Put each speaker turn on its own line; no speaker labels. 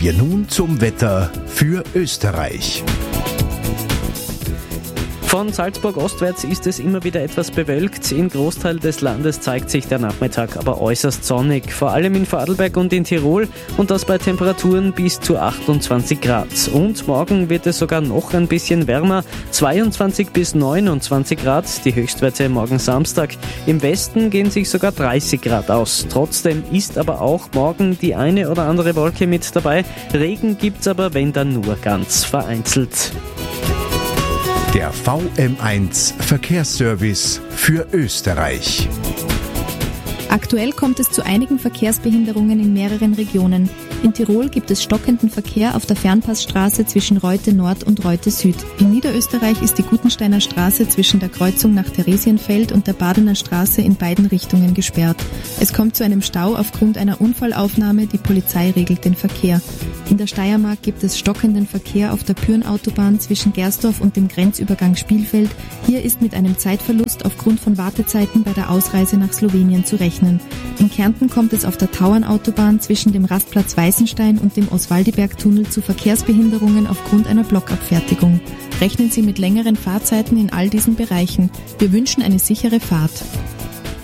wir nun zum Wetter für Österreich.
Von Salzburg ostwärts ist es immer wieder etwas bewölkt. Im Großteil des Landes zeigt sich der Nachmittag aber äußerst sonnig. Vor allem in Vorarlberg und in Tirol und das bei Temperaturen bis zu 28 Grad. Und morgen wird es sogar noch ein bisschen wärmer. 22 bis 29 Grad, die Höchstwerte morgen Samstag. Im Westen gehen sich sogar 30 Grad aus. Trotzdem ist aber auch morgen die eine oder andere Wolke mit dabei. Regen gibt's aber, wenn dann nur ganz vereinzelt.
Der VM1 Verkehrsservice für Österreich.
Aktuell kommt es zu einigen Verkehrsbehinderungen in mehreren Regionen. In Tirol gibt es stockenden Verkehr auf der Fernpassstraße zwischen Reute Nord und Reute Süd. In Niederösterreich ist die Gutensteiner Straße zwischen der Kreuzung nach Theresienfeld und der Badener Straße in beiden Richtungen gesperrt. Es kommt zu einem Stau aufgrund einer Unfallaufnahme, die Polizei regelt den Verkehr. In der Steiermark gibt es stockenden Verkehr auf der Pyrnautobahn zwischen Gersdorf und dem Grenzübergang Spielfeld. Hier ist mit einem Zeitverlust aufgrund von Wartezeiten bei der Ausreise nach Slowenien zu rechnen. In Kärnten kommt es auf der Tauernautobahn zwischen dem Rastplatz Weißenstein und dem Oswaldiberg-Tunnel zu Verkehrsbehinderungen aufgrund einer Blockabfertigung. Rechnen Sie mit längeren Fahrzeiten in all diesen Bereichen. Wir wünschen eine sichere Fahrt.